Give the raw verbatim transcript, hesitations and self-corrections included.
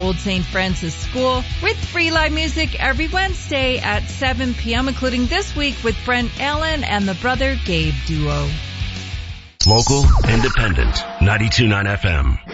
Old Saint Francis School with free live music every Wednesday at seven p.m., including this week with Brent Allen and the Brother Gabe Duo. Local, independent, ninety-two point nine F M.